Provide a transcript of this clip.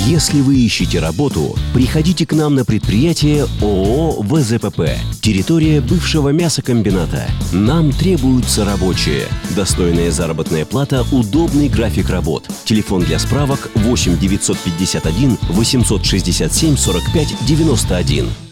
Если вы ищете работу, приходите к нам на предприятие ООО «ВЗПП». Территория бывшего мясокомбината. Нам требуются рабочие. Достойная заработная плата, удобный график работ. Телефон для справок 8 951 867 45 91.